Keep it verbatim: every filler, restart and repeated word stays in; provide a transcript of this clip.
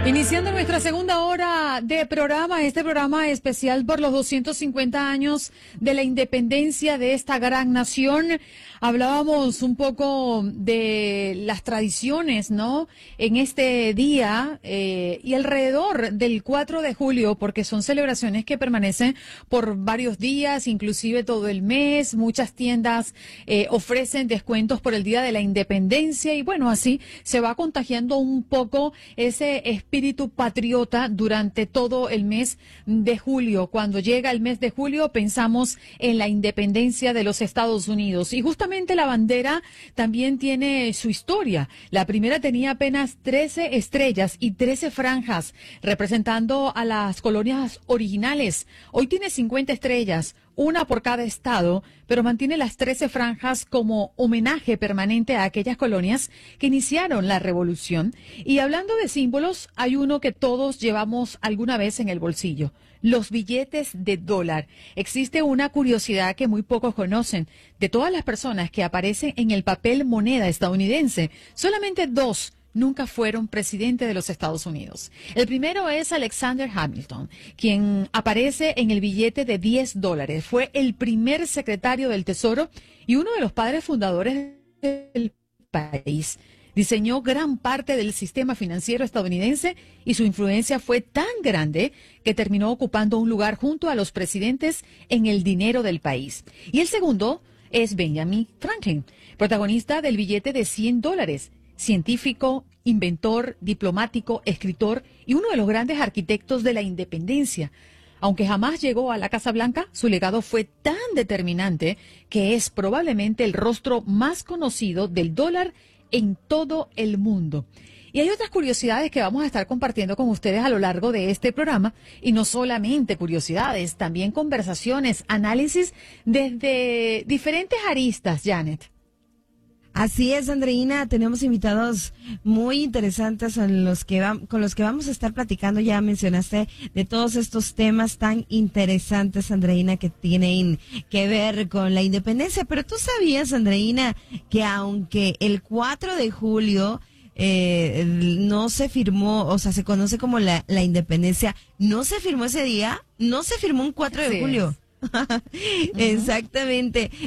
Iniciando nuestra segunda hora de programa, este programa especial por los doscientos cincuenta años de la independencia de esta gran nación. Hablábamos un poco de las tradiciones, ¿no? En este día eh, y alrededor del cuatro de julio, porque son celebraciones que permanecen por varios días, inclusive todo el mes. Muchas tiendas eh, ofrecen descuentos por el Día de la Independencia y bueno, así se va contagiando un poco ese espíritu patriota durante todo el mes de julio. Cuando llega el mes de julio pensamos en la independencia de los Estados Unidos y justamente la bandera también tiene su historia. La primera tenía apenas trece estrellas y trece franjas representando a las colonias originales. Hoy tiene cincuenta estrellas, una por cada estado, pero mantiene las trece franjas como homenaje permanente a aquellas colonias que iniciaron la revolución. Y hablando de símbolos, hay uno que todos llevamos alguna vez en el bolsillo: los billetes de dólar. Existe una curiosidad que muy pocos conocen. De todas las personas que aparecen en el papel moneda estadounidense, solamente dos nunca fueron presidente de los Estados Unidos. El primero es Alexander Hamilton, quien aparece en el billete de diez dólares. Fue el primer secretario del Tesoro y uno de los padres fundadores del país. Diseñó gran parte del sistema financiero estadounidense y su influencia fue tan grande que terminó ocupando un lugar junto a los presidentes en el dinero del país. Y el segundo es Benjamin Franklin, protagonista del billete de cien dólares. Científico, inventor, diplomático, escritor y uno de los grandes arquitectos de la independencia. Aunque jamás llegó a la Casa Blanca, su legado fue tan determinante que es probablemente el rostro más conocido del dólar en todo el mundo. Y hay otras curiosidades que vamos a estar compartiendo con ustedes a lo largo de este programa, y no solamente curiosidades, también conversaciones, análisis desde diferentes aristas, Janet. Así es, Andreina, tenemos invitados muy interesantes en los que va, con los que vamos a estar platicando. Ya mencionaste de todos estos temas tan interesantes, Andreina, que tienen que ver con la independencia. Pero tú sabías, Andreina, que aunque el cuatro de julio eh, no se firmó, o sea, se conoce como la, la independencia, no se firmó ese día, no se firmó un cuatro de julio. Uh-huh. Exactamente.